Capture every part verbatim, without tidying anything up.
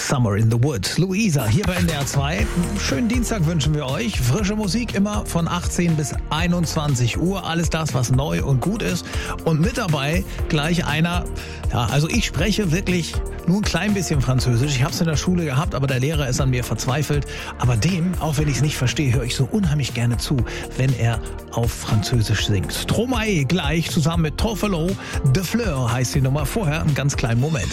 Summer in the Woods. Luisa, hier bei N D R zwei. Schönen Dienstag wünschen wir euch. Frische Musik immer von achtzehn bis einundzwanzig Uhr. Alles das, was neu und gut ist. Und mit dabei gleich einer, ja, also ich spreche wirklich nur ein klein bisschen Französisch. Ich habe es in der Schule gehabt, aber der Lehrer ist an mir verzweifelt. Aber dem, auch wenn ich es nicht verstehe, höre ich so unheimlich gerne zu, wenn er auf Französisch singt. Stromae gleich zusammen mit Toffolo. De Fleur heißt die Nummer. Vorher einen ganz kleinen Moment.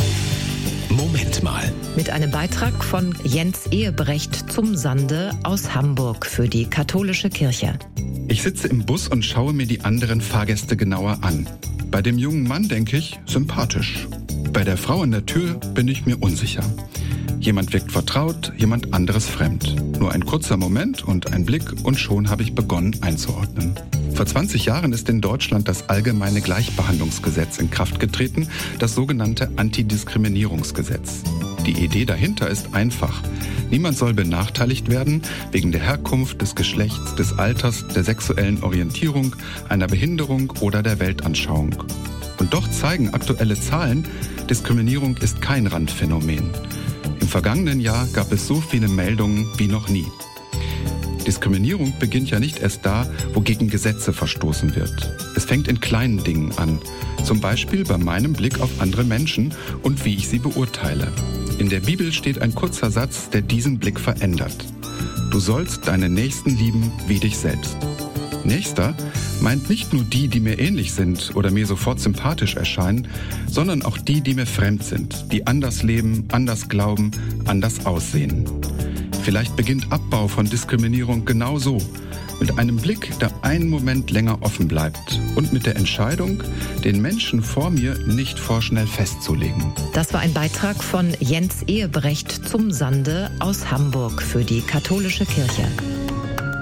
Moment mal. Mit einem Beitrag von Jens Ehebrecht zum Sande aus Hamburg für die katholische Kirche. Ich sitze im Bus und schaue mir die anderen Fahrgäste genauer an. Bei dem jungen Mann denke ich, sympathisch. Bei der Frau an der Tür bin ich mir unsicher. Jemand wirkt vertraut, jemand anderes fremd. Nur ein kurzer Moment und ein Blick und schon habe ich begonnen einzuordnen. Vor zwanzig Jahren ist in Deutschland das allgemeine Gleichbehandlungsgesetz in Kraft getreten, das sogenannte Antidiskriminierungsgesetz. Die Idee dahinter ist einfach. Niemand soll benachteiligt werden wegen der Herkunft, des Geschlechts, des Alters, der sexuellen Orientierung, einer Behinderung oder der Weltanschauung. Und doch zeigen aktuelle Zahlen, Diskriminierung ist kein Randphänomen. Im vergangenen Jahr gab es so viele Meldungen wie noch nie. Diskriminierung beginnt ja nicht erst da, wo gegen Gesetze verstoßen wird. Es fängt in kleinen Dingen an. Zum Beispiel bei meinem Blick auf andere Menschen und wie ich sie beurteile. In der Bibel steht ein kurzer Satz, der diesen Blick verändert. Du sollst deinen Nächsten lieben wie dich selbst. Nächster meint nicht nur die, die mir ähnlich sind oder mir sofort sympathisch erscheinen, sondern auch die, die mir fremd sind, die anders leben, anders glauben, anders aussehen. Vielleicht beginnt Abbau von Diskriminierung genau so, mit einem Blick, der einen Moment länger offen bleibt und mit der Entscheidung, den Menschen vor mir nicht vorschnell festzulegen. Das war ein Beitrag von Jens Ehebrecht zum Sande aus Hamburg für die katholische Kirche.